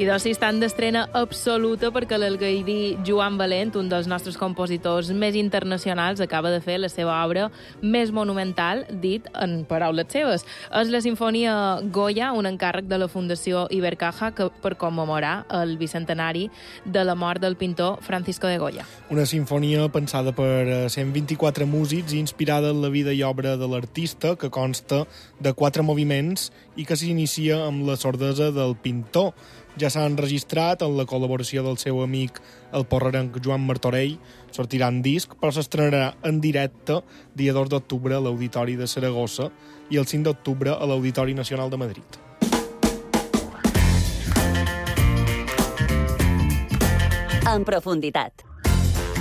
I doncs sí, estan d'estrena absoluta perquè l'algaidí Joan Valent, un dels nostres compositors més internacionals, acaba de fer la seva obra més monumental, dit en paraules seves. És la Sinfonia Goya, un encàrrec de la Fundació Ibercaja per commemorar el bicentenari de la mort del pintor Francisco de Goya. Una sinfonia pensada per 124 músics i inspirada en la vida i obra de l'artista, que consta de 4 moviments i que s'inicia amb la sordesa del pintor. Ja s'ha enregistrat amb la col·laboració del seu amic el porrerenc Joan Martorell, sortirà en disc, però s'estrenarà en directe dia 2 d'octubre a l'Auditori de Saragossa i el 5 d'octubre a l'Auditori Nacional de Madrid. En profunditat.